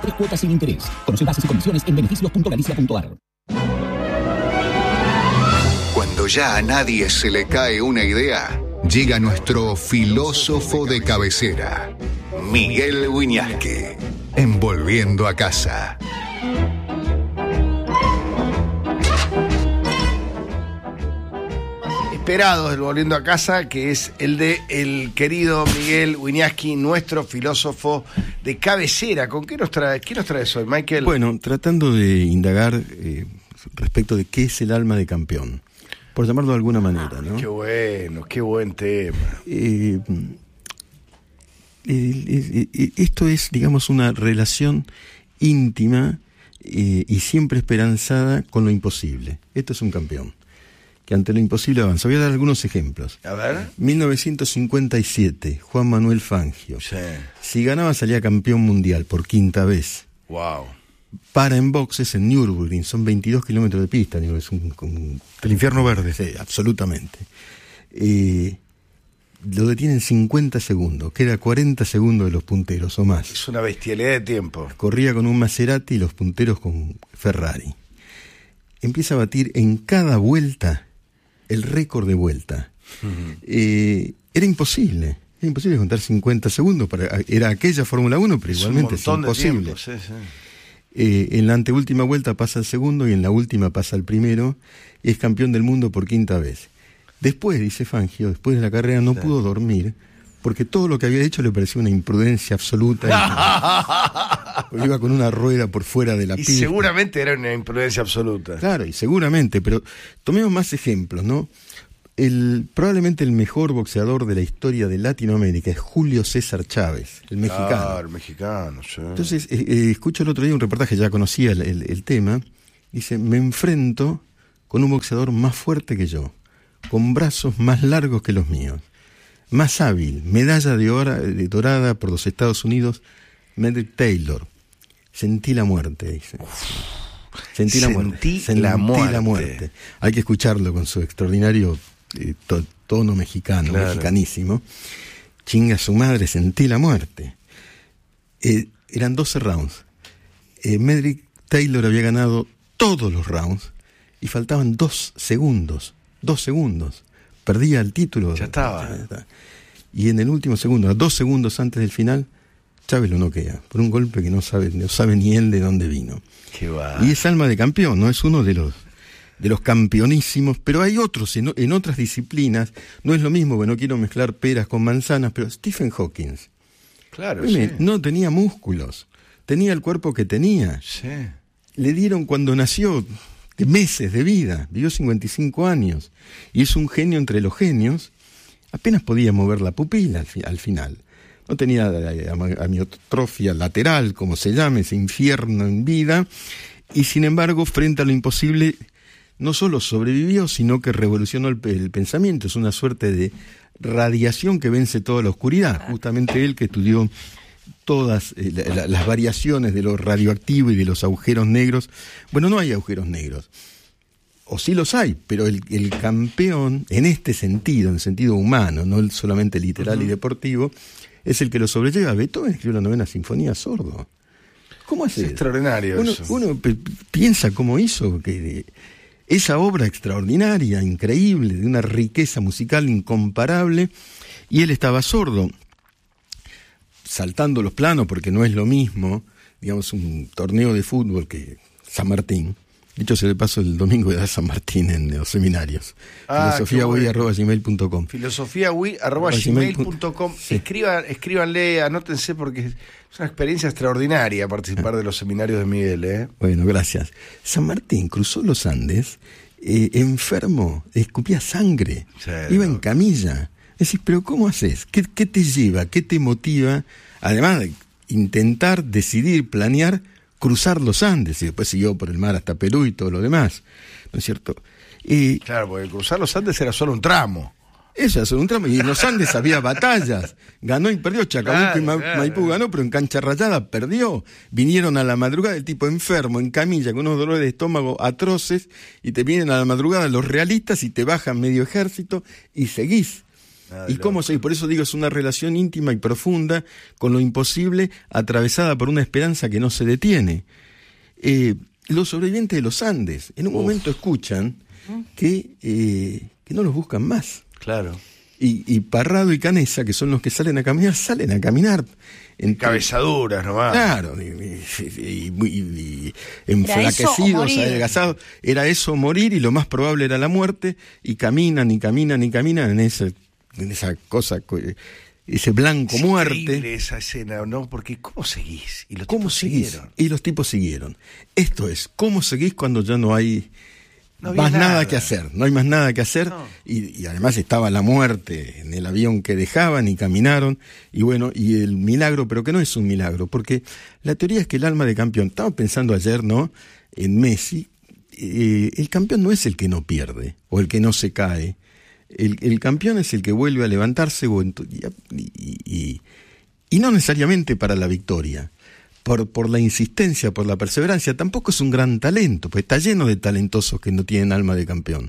3 cuotas sin interés. Conoce bases y condiciones en beneficios.galicia.ar. Cuando ya a nadie se le cae una idea, llega nuestro filósofo de cabecera, Miguel Wiñaski, en Volviendo a Casa. Esperados del Volviendo a Casa, que es el de el querido Miguel Wiñaski, nuestro filósofo de cabecera. ¿Con qué nos trae hoy, Michael? Bueno, tratando de indagar respecto de qué es el alma de campeón, por llamarlo de alguna manera, ¿no? Qué bueno, qué buen tema. Esto es, digamos, una relación íntima y siempre esperanzada con lo imposible. Esto es un campeón que ante lo imposible avanza. Voy a dar algunos ejemplos. A ver. 1957, Juan Manuel Fangio. Sí. Si ganaba salía campeón mundial por 5ª vez. Wow. Para en boxes en Nürburgring, son 22 kilómetros de pista, digo, es el infierno verde. Sí, absolutamente. Lo detienen 50 segundos, queda 40 segundos de los punteros o más. Es una bestialidad de tiempo. Corría con un Maserati y los punteros con Ferrari. Empieza a batir en cada vuelta el récord de vuelta. Era imposible contar 50 segundos, era aquella Fórmula 1, pero igualmente es imposible. Tiempo, sí. En la anteúltima vuelta pasa el segundo y en la última pasa el primero, y es campeón del mundo por 5ª vez. Después, dice Fangio, después de la carrera no pudo dormir, porque todo lo que había hecho le parecía una imprudencia absoluta. Iba con una rueda por fuera de la pista. Y seguramente era una imprudencia absoluta. Claro, y seguramente, pero tomemos más ejemplos, ¿no? Probablemente el mejor boxeador de la historia de Latinoamérica es Julio César Chávez, el mexicano. Claro, el mexicano, sí. Entonces, escucho el otro día un reportaje, ya conocía el tema, dice, me enfrento con un boxeador más fuerte que yo, con brazos más largos que los míos, más hábil, medalla de dorada por los Estados Unidos, Medrick Taylor. Sentí la muerte, dice. Sentí la muerte. Hay que escucharlo con su extraordinario tono mexicano, claro. Mexicanísimo. Chinga su madre, sentí la muerte. Eran 12 rounds. Medrick Taylor había ganado todos los rounds y faltaban 2 segundos. 2 segundos. Perdía el título. Ya estaba. Y en el último segundo, a 2 segundos antes del final, Chávez lo noquea por un golpe que no sabe ni él de dónde vino. Qué va. Y es alma de campeón, no es uno de los campeonísimos, pero hay otros en otras disciplinas. No es lo mismo, porque no quiero mezclar peras con manzanas, pero Stephen Hawking, claro, sí. No tenía músculos, tenía el cuerpo que tenía. Sí. Le dieron cuando nació meses de vida, vivió 55 años, y es un genio entre los genios. Apenas podía mover la pupila al final. No tenía amiotrofia lateral, como se llama, ese infierno en vida, y sin embargo, frente a lo imposible, no solo sobrevivió, sino que revolucionó el pensamiento. Es una suerte de radiación que vence toda la oscuridad. Justamente él, que estudió todas las variaciones de lo radioactivo y de los agujeros negros. Bueno, no hay agujeros negros. O sí los hay, pero el campeón, en este sentido, en sentido humano, no solamente literal y deportivo, es el que lo sobrelleva. Beethoven escribió la 9ª Sinfonía sordo. ¿Cómo hace? Es extraordinario eso. Uno piensa cómo hizo que esa obra extraordinaria, increíble, de una riqueza musical incomparable, y él estaba sordo, saltando los planos, porque no es lo mismo, digamos, un torneo de fútbol que San Martín. Dicho sea de paso, el domingo voy a dar San Martín en los seminarios. filosofiawi@gmail.com. filosofiawi@gmail.com. Sí. Escríbanle, anótense, porque es una experiencia extraordinaria participar de los seminarios de Miguel, Bueno, gracias. San Martín cruzó los Andes, enfermo, escupía sangre, iba en camilla. Decís, pero ¿cómo haces? ¿Qué te lleva? ¿Qué te motiva? Además de intentar, decidir, planear cruzar los Andes, y después siguió por el mar hasta Perú y todo lo demás, ¿no es cierto? Claro, porque cruzar los Andes era solo un tramo. Eso era solo un tramo, y en los Andes había batallas, ganó y perdió, Chacabuco y Maipú ganó, pero en cancha rayada perdió. Vinieron a la madrugada el tipo enfermo, en camilla, con unos dolores de estómago atroces, y te vienen a la madrugada los realistas y te bajan medio ejército y seguís. Y cómo seguís, por eso digo, es una relación íntima y profunda con lo imposible, atravesada por una esperanza que no se detiene. Los sobrevivientes de los Andes, en un momento escuchan que no los buscan más. Claro. Y Parrado y Canessa, que son los que salen a caminar. Cabezaduras nomás. Claro, y enflaquecidos, adelgazados. Era eso, morir, y lo más probable era la muerte, y caminan en esa cosa, ese blanco muerte. Increíble esa escena, ¿no? Porque ¿cómo seguís? Y los tipos siguieron. Y los tipos siguieron. Esto es, ¿cómo seguís cuando ya no hay... No más nada que hacer, no hay más nada que hacer, no. Y además estaba la muerte en el avión que dejaban y caminaron, y bueno, y el milagro, pero que no es un milagro, porque la teoría es que el alma de campeón, estaba pensando ayer, ¿no?, en Messi, el campeón no es el que no pierde, o el que no se cae, el campeón es el que vuelve a levantarse, y no necesariamente para la victoria. Por la insistencia, por la perseverancia. Tampoco es un gran talento, pues está lleno de talentosos que no tienen alma de campeón.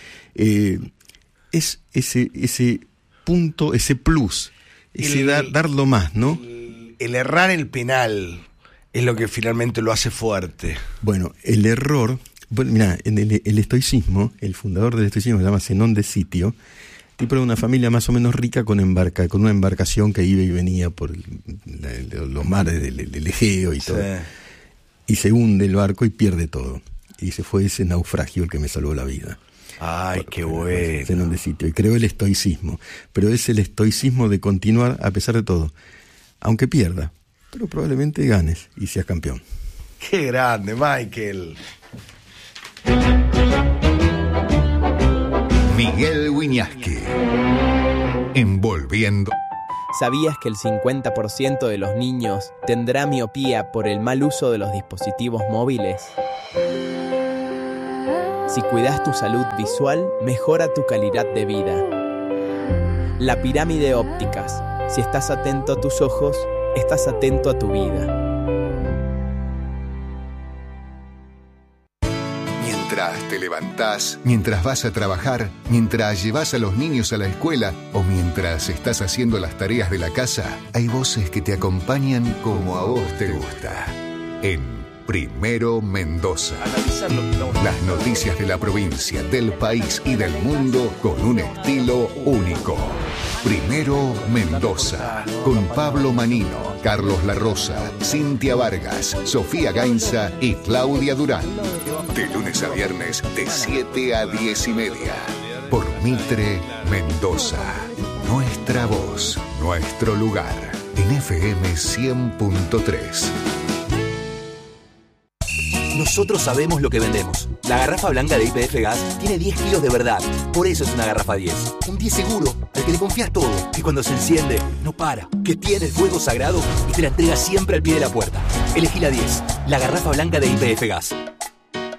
Es ese punto, ese plus, darlo más, ¿no? El errar el penal es lo que finalmente lo hace fuerte. Bueno, el error... Bueno, mirá, en el estoicismo, el fundador del estoicismo se llama Zenón de Sitio, tipo de una familia más o menos rica con una embarcación que iba y venía por los mares del Egeo y todo. Y se hunde el barco y pierde todo. Y dice, fue ese naufragio el que me salvó la vida. Ay, qué bueno. Zenón de Sitio. Y creó el estoicismo. Pero es el estoicismo de continuar a pesar de todo. Aunque pierda, pero probablemente ganes y seas campeón. Qué grande, Michael. Miguel Wiñaski, envolviendo. ¿Sabías que el 50% de los niños tendrá miopía por el mal uso de los dispositivos móviles? Si cuidas tu salud visual, mejora tu calidad de vida. La Pirámide Ópticas. Si estás atento a tus ojos, estás atento a tu vida. Mientras te levantás, mientras vas a trabajar, mientras llevas a los niños a la escuela o mientras estás haciendo las tareas de la casa, hay voces que te acompañan como a vos te gusta. En Primero Mendoza. Las noticias de la provincia, del país y del mundo con un estilo único. Primero Mendoza, con Pablo Manino, Carlos La Rosa, Cintia Vargas, Sofía Gainza y Claudia Durán. De lunes a viernes, de 7 a 10:30. Por Mitre Mendoza. Nuestra voz, nuestro lugar. En FM 100.3. Nosotros sabemos lo que vendemos. La garrafa blanca de YPF Gas tiene 10 kilos de verdad. Por eso es una garrafa 10. Un 10 seguro, al que le confías todo. Que cuando se enciende, no para. Que tiene el fuego sagrado y te la entrega siempre al pie de la puerta. Elegí la 10, la garrafa blanca de YPF Gas.